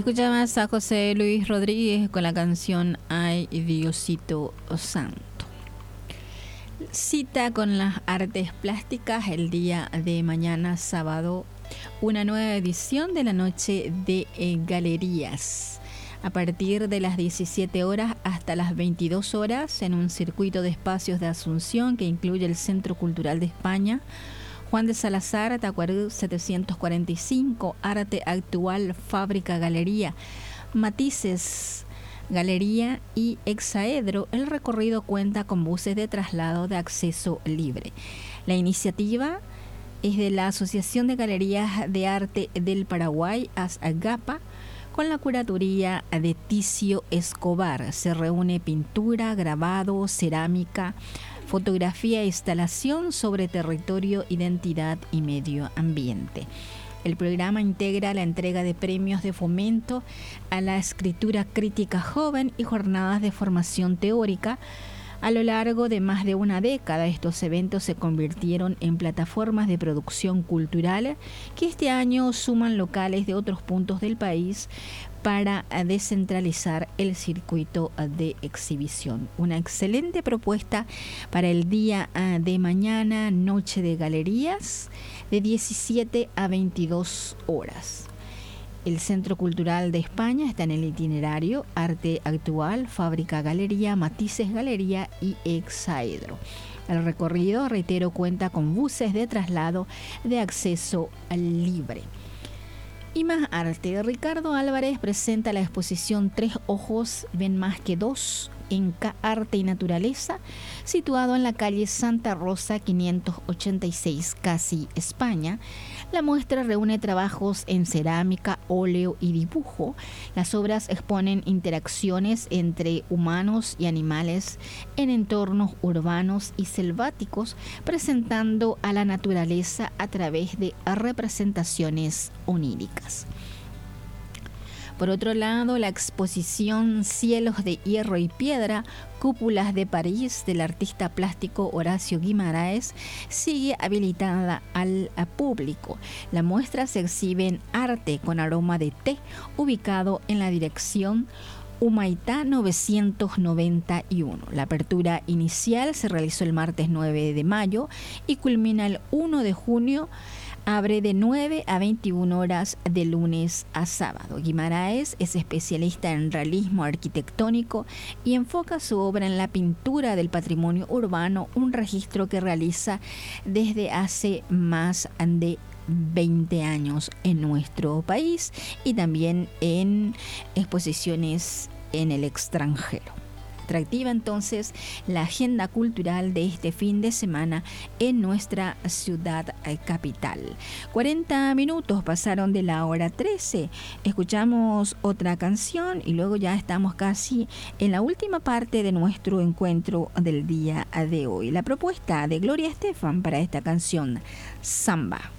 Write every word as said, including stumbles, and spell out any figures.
Escuchabas a José Luis Rodríguez con la canción Ay Diosito Santo. Cita con las artes plásticas el día de mañana sábado, una nueva edición de la noche de eh, galerías. A partir de las diecisiete horas hasta las veintidós horas en un circuito de espacios de Asunción que incluye el Centro Cultural de España, Juan de Salazar, Tacuarembó setecientos cuarenta y cinco, Arte Actual, Fábrica Galería, Matices Galería y Hexaedro. El recorrido cuenta con buses de traslado de acceso libre. La iniciativa es de la Asociación de Galerías de Arte del Paraguay, ASGAPA, con la curatoría de Ticio Escobar. Se reúne pintura, grabado, cerámica, fotografía e instalación sobre territorio, identidad y medio ambiente. El programa integra la entrega de premios de fomento a la escritura crítica joven y jornadas de formación teórica. A lo largo de más de una década, estos eventos se convirtieron en plataformas de producción cultural que este año suman locales de otros puntos del país para descentralizar el circuito de exhibición. Una excelente propuesta para el día de mañana, noche de galerías, de diecisiete a veintidós horas. El Centro Cultural de España está en el itinerario Arte Actual, Fábrica Galería, Matices Galería y Hexaedro. El recorrido, reitero, cuenta con buses de traslado de acceso libre. Y más arte. Ricardo Álvarez presenta la exposición Tres Ojos ven más que dos en K Arte y Naturaleza, situado en la calle Santa Rosa quinientos ochenta y seis, Casi, España. La muestra reúne trabajos en cerámica, óleo y dibujo. Las obras exponen interacciones entre humanos y animales en entornos urbanos y selváticos, presentando a la naturaleza a través de representaciones oníricas. Por otro lado, la exposición Cielos de Hierro y Piedra, Cúpulas de París, del artista plástico Horacio Guimaraes, sigue habilitada al público. La muestra se exhibe en Arte con Aroma de Té, ubicado en la dirección Humaitá novecientos noventa y uno. La apertura inicial se realizó el martes nueve de mayo y culmina el uno de junio. Abre de nueve a veintiuna horas de lunes a sábado. Guimaraes es especialista en realismo arquitectónico y enfoca su obra en la pintura del patrimonio urbano, un registro que realiza desde hace más de veinte años en nuestro país y también en exposiciones en el extranjero. Atractiva entonces la agenda cultural de este fin de semana en nuestra ciudad capital. cuarenta minutos pasaron de la hora trece. Escuchamos otra canción y luego ya estamos casi en la última parte de nuestro encuentro del día de hoy. La propuesta de Gloria Estefan para esta canción, Samba.